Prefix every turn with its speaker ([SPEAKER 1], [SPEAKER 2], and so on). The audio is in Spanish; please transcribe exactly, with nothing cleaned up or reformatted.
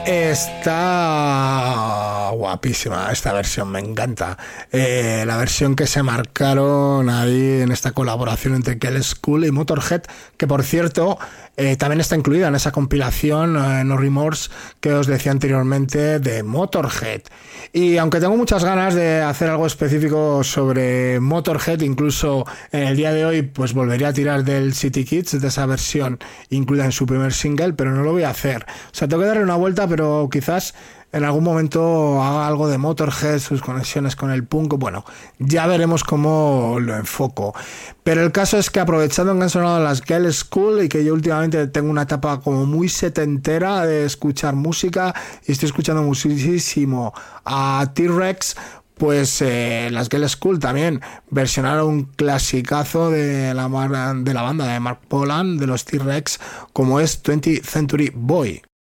[SPEAKER 1] Está guapísima esta versión, me encanta. Eh, la versión que se marcaron ahí en esta colaboración entre Girl School y Motorhead, que por cierto eh, también está incluida en esa compilación eh, No Remorse que os decía anteriormente de Motorhead. Y aunque tengo muchas ganas de hacer algo específico sobre Motorhead, incluso en el día de hoy pues volvería a tirar del City Kids, de esa versión incluida en su primer single, pero no lo voy a hacer. O sea, tengo que darle una vuelta, pero quizás en algún momento haga algo de Motorhead, sus conexiones con el punk. Bueno, ya veremos cómo lo enfoco. Pero el caso es que, aprovechando que han sonado las Girl School y que yo últimamente tengo una etapa como muy setentera de escuchar música y estoy escuchando muchísimo a T-Rex, pues eh, las Girl School también versionaron un clasicazo de la, de la banda de Mark Bolan, de los T-Rex, como es twentieth Century Boy.